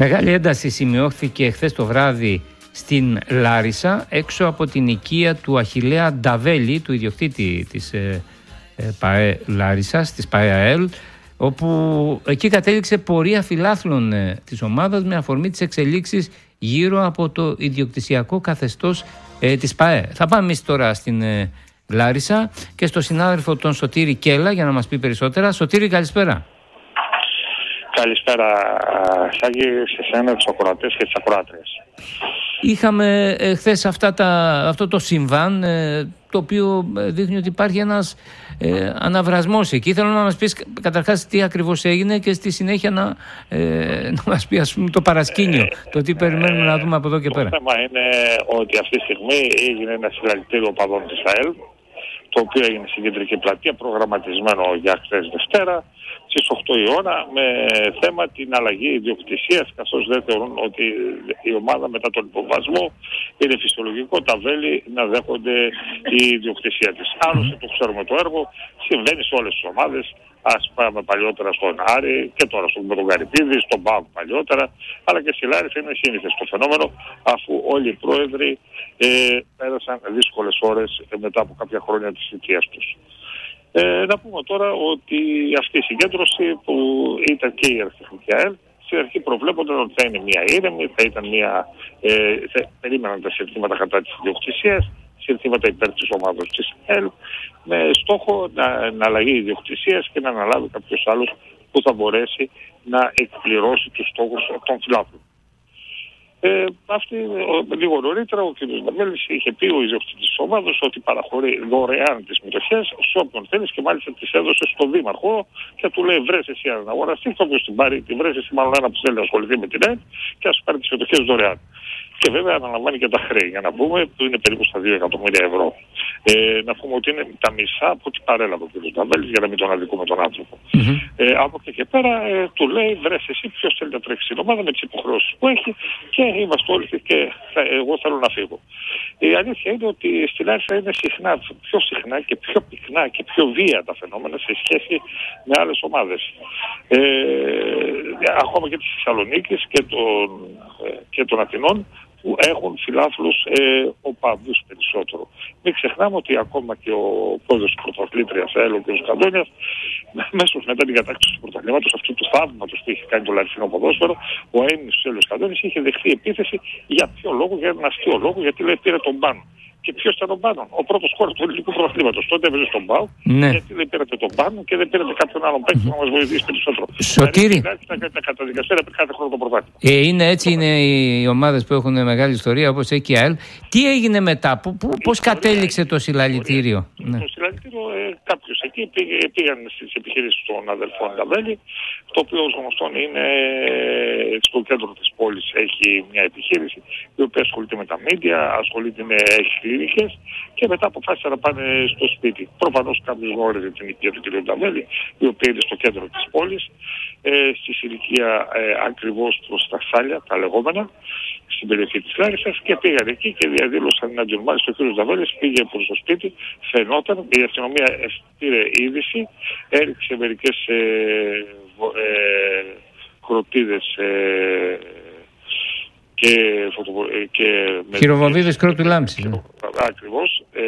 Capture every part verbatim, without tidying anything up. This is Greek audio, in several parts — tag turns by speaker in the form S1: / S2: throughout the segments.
S1: Μεγάλη ένταση σημειώθηκε χθες το βράδυ στην Λάρισα, έξω από την οικία του Αχιλλέα Νταβέλη, του ιδιοκτήτη της ε, ε, ΠΑΕ Λάρισσας, της ΠΑΕ ΑΕΛ, όπου εκεί κατέληξε πορεία φιλάθλων ε, της ομάδας με αφορμή τις εξελίξεις γύρω από το ιδιοκτησιακό καθεστώς ε, της ΠΑΕ. Θα πάμε εμείς τώρα στην ε, Λάρισα και στο συνάδελφο τον Σωτήρη Κέλλα για να μας πει περισσότερα. Σωτήρη, καλησπέρα.
S2: Καλησπέρα, Σάκη, σε σένα, τους ακροατές και τις ακροάτριες.
S1: Είχαμε ε, χθες αυτά τα, αυτό το συμβάν, ε, το οποίο δείχνει ότι υπάρχει ένας ε, αναβρασμός εκεί. Θέλω να μας πεις καταρχάς τι ακριβώς έγινε και στη συνέχεια να, ε, να μας πει, ας πούμε, το παρασκήνιο, ε, το τι περιμένουμε ε, να δούμε από εδώ και
S2: το
S1: πέρα.
S2: Το θέμα είναι ότι αυτή τη στιγμή έγινε ένα συλλαλητήριο οπαδών της ΑΕΛ, το οποίο έγινε στην κεντρική πλατεία, προγραμματισμένο για χθες Δευτέρα, στις οκτώ η ώρα, με θέμα την αλλαγή ιδιοκτησίας, καθώς δεν θεωρούν ότι η ομάδα μετά τον υποβασμό είναι φυσιολογικό τα βέλη να δέχονται η ιδιοκτησία της. Άλλωστε, το ξέρουμε το έργο, συμβαίνει σε όλες τις ομάδες. Ας πάμε παλιότερα στον Άρη και τώρα στον με τον Καρυπίδη, στον ΠΑΟΚ παλιότερα, αλλά και στη Λάρισα είναι σύνηθες το φαινόμενο, αφού όλοι οι πρόεδροι ε, πέρασαν δύσκολες ώρες μετά από κάποια χρόνια της θητείας τους. Ε, να πούμε τώρα ότι αυτή η συγκέντρωση που ήταν και η Εραστεχνική ΑΕΛ, στην αρχή προβλέπονταν ότι θα είναι μια ήρεμη, θα ήταν μια. Ε, θα, περίμεναν τα συνθήματα κατά της ιδιοκτησίας, συνθήματα υπέρ της ομάδας της ΑΕΛ, με στόχο να, να αλλαγεί η ιδιοκτησίας και να αναλάβει κάποιος άλλος που θα μπορέσει να εκπληρώσει τους στόχους των φιλάθλων. Ε, αυτή, λίγο νωρίτερα ο κ. Νταβέλης είχε πει, ο ιδιοκτήτης της ομάδας, ότι παραχωρεί δωρεάν τις μετοχές σε όποιον θέλεις και μάλιστα τις έδωσε στον δήμαρχο και του λέει: βρες εσύ έναν αγοραστή, θα όποιος την πάρει, τη βρες εσύ μάλλον ένα που θέλει να ασχοληθεί με την ΑΕΛ και ας πάρει τις μετοχές δωρεάν. Και βέβαια αναλαμβάνει και τα χρέη, για να πούμε, που είναι περίπου στα δύο εκατομμύρια ευρώ. Ε, να πούμε ότι είναι τα μισά από ό,τι παρέλαβε ο κ. Νταβέλης, για να μην τον αδικούμε τον άνθρωπο. Mm-hmm. Ε, από εκεί και πέρα ε, του λέει: βρες εσύ ποιος θέλει να τρέξει στην ομάδα με τις υποχρεώσεις που έχει και είμαστε όλοι και θα, εγώ θέλω να φύγω. Η αλήθεια είναι ότι στην Λάρισα είναι συχνά, πιο συχνά και πιο πυκνά και πιο βία τα φαινόμενα σε σχέση με άλλες ομάδες. Ε, ακόμα και της Θεσσαλονίκης και των, και των Αθηνών, που έχουν φιλάθλους ε, οπαδούς περισσότερο. Μην ξεχνάμε ότι ακόμα και ο πρόεδρος της πρωταθλήτριας ΑΕΛ, ο κ. Καντώνιας, μέσως μετά την κατάκτηση του πρωταθλήματος, αυτού του θαύματος που είχε κάνει το λαρισινό ποδόσφαιρο, ο Έλληνας Κ. Καντώνης είχε δεχθεί επίθεση. Για ποιο λόγο? Για έναν αστείο λόγο, γιατί λέει πήρε τον πάνω. Και ποιος ήταν τον πάνω? Ο πρώτος χώρος του ελληνικού πρωταθλήματος. Τότε έβαιζε στον ΠΑΟΚ, ναι. Γιατί δεν πήρατε τον πάνω και δεν πήρατε κάποιον άλλον παίκτη να μας βοηθήσει περισσότερο.
S1: Σωτήρη.
S2: Δηλαδή, τα καταδικαστήρια κάθε χρόνο το πρωτάθλημα.
S1: Ε, είναι έτσι, είναι οι ομάδες που έχουν μεγάλη ιστορία, όπως έχει η ΑΕΛ. Τι έγινε μετά, που, που, πώς κατέληξε το συλλαλητήριο?
S2: Ναι. Το συλλαλητήριο, ε, κάποιος εκεί πήγε, πήγαν στις επιχειρήσεις των αδελφών Νταβέλη, το οποίο ως γνωστόν είναι στο κέντρο της πόλης, έχει μια επιχείρηση η οποία ασχολείται με τα μίντια, ασχολείται με έχει κλινικές και μετά αποφάσισαν να πάνε στο σπίτι. Προφανώς κάποιος γνώριζε την οικία του κ. Νταβέλη, η οποία είναι στο κέντρο της πόλης, ε, στη ηλικία ε, ακριβώς προς τα Σάλια, τα λεγόμενα, στην περιοχή της Λάρισσας, και πήγαν εκεί και διαδήλωσαν εναντίον. Μάλιστα ο κ. Νταβέλης πήγε προς το σπίτι, φαινόταν, η αστυνομία πήρε είδηση, έριξε μερικές ε, ε, κροτίδες ε, και, και
S1: χειροβομβίδες κρότου λάμψης.
S2: Ακριβώς, ε,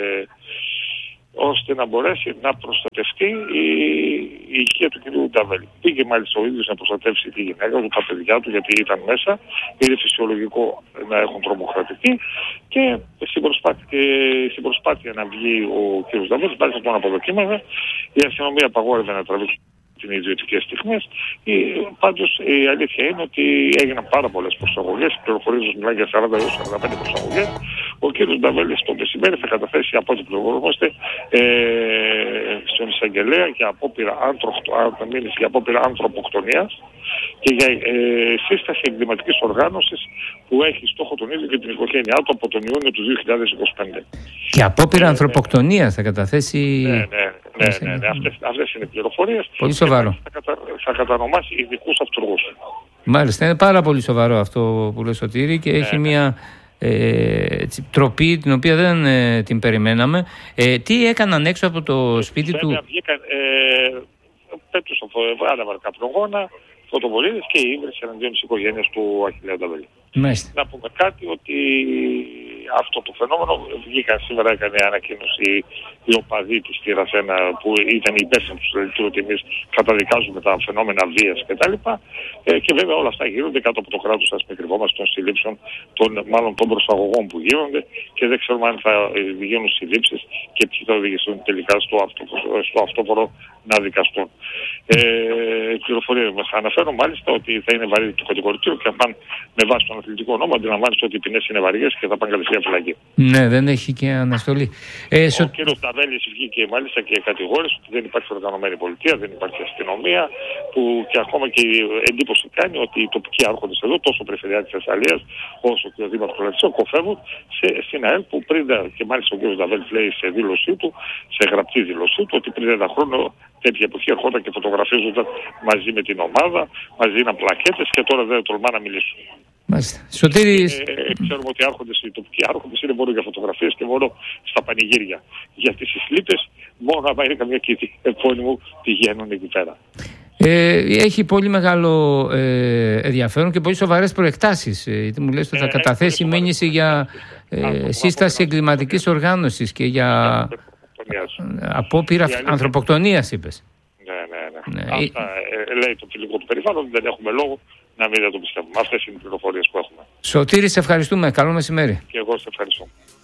S2: ώστε να μπορέσει να προστατευτεί η, η οικία του κ. Νταβέλη. Πήγε μάλιστα ο ίδιος να προστατεύσει τη γυναίκα του, τα παιδιά του, γιατί ήταν μέσα. Είναι φυσιολογικό να έχουν τρομοκρατική και στην προσπάθεια, στην προσπάθεια να βγει ο κ. Νταβέλης, μάλιστα τον αποδοκίμαζε, η αστυνομία απαγόρευε να τραβήξει την ιδιωτικές στιγμές. Πάντως η αλήθεια είναι ότι έγιναν πάρα πολλές προσαγωγές. Οι πληροφορίες μιλάνε για σαράντα έως σαράντα πέντε προσαγωγές. Ο κ. Νταβέλης το μεσημέρι θα καταθέσει, από ό,τι πληροφορούμαστε, ε, στον εισαγγελέα για απόπειρα, για απόπειρα ανθρωποκτονίας και για ε, σύσταση εγκληματικής οργάνωσης που έχει στόχο τον ίδιο και την οικογένειά του από τον Ιούνιο του δύο χιλιάδες είκοσι πέντε.
S1: Και απόπειρα ε, ανθρωποκτονίας θα καταθέσει.
S2: Ναι, ναι, ναι, ναι, ναι. Αυτές, αυτές είναι οι πληροφορίες.
S1: Πολύ σοβαρό.
S2: Θα, κατα, θα κατανομάσει ειδικούς αυτούργους.
S1: Μάλιστα, είναι πάρα πολύ σοβαρό αυτό που λέει Σωτήρη και ναι, έχει ναι. μια ε, τροπή την οποία δεν ε, την περιμέναμε. Ε, τι έκαναν έξω από το σπίτι
S2: Βέβαια,
S1: του?
S2: Βγήκαν, ε, πέτουσαν, άναβαν καπνογόνα, φωτοβολίδες και η ύβριση εναντίον της οικογένειας του Αχιλλέα Νταβέλη.
S1: Μάλιστα.
S2: Να πούμε κάτι ότι αυτό το φαινόμενο βγήκαν σήμερα, έκανε ανακοίνωση οι οπαδοί της Τύρας ένα που ήταν υπεύθυνοι του συλλαλητήριου ότι εμείς καταδικάζουμε τα φαινόμενα βίας κτλ. Ε, και βέβαια όλα αυτά γίνονται κάτω από το κράτος, ας μην κρυβόμαστε, των συλλήψεων, των, μάλλον των προσαγωγών που γίνονται και δεν ξέρουμε αν θα γίνουν συλλήψεις και ποιοι θα οδηγηθούν τελικά στο, αυτο, στο αυτόφορο να δικαστούν. Ε, πληροφορίες μας αναφέρω μάλιστα ότι θα είναι βαρύ το κατηγορητήριο και αν με βάση τον αθλητικό νόμο αντιλαμβάνεστε ότι οι ποινές είναι βαριές και θα πάνε κατευθείαν φυλακή.
S1: Ναι, δεν έχει και αναστολή. Ε,
S2: Ο
S1: σο...
S2: κύριος Νταβέλης βγήκε μάλιστα και κατηγόρησε ότι δεν υπάρχει οργανωμένη πολιτεία, δεν υπάρχει αστυνομία, που και ακόμα και η εντύπωση κάνει ότι οι τοπικοί άρχοντες εδώ, τόσο ο Περιφερειάρχης της Θεσσαλίας όσο και ο Δήμαρχος του Λαρισίου, κοφεύουν σε, στην ΑΕΛ που πριν, και μάλιστα ο κύριος Νταβέλης λέει σε δήλωσή του, σε γραπτή δήλωσή του, ότι πριν ένα χρόνο τέτοια εποχή ερχόταν και φωτογραφίζονταν μαζί με την ομάδα, μαζί να πλακέτες και τώρα δεν τολμά να μιλήσουν.
S1: Μάλιστα. Σωτήρης...
S2: Ε, ξέρουμε ότι άρχοντες, οι τοπικοί άρχοντες είναι μόνο για φωτογραφίες και μόνο στα πανηγύρια. Γιατί στις λύπες μόνο άμα είναι καμία κήτη επώνυμου πηγαίνουν εκεί πέρα.
S1: Ε, έχει πολύ μεγάλο ε, ενδιαφέρον και πολύ σοβαρές προεκτάσεις. Ε, γιατί μου λες ότι θα ε, καταθέσει μήνυση για ε, σύσταση εγκληματικής οργάνωσης και για απόπειρα ανθρωποκτονίας, είπες.
S2: Ναι, ναι, ναι. ναι. Αυτά ε, λέει το φιλικό του περιβάλλον, δεν έχουμε λόγο να μην το πιστεύουμε. Αυτές είναι οι πληροφορίες που έχουμε.
S1: Σωτήρη, σε ευχαριστούμε. Καλό μεσημέρι.
S2: Και εγώ σε ευχαριστώ.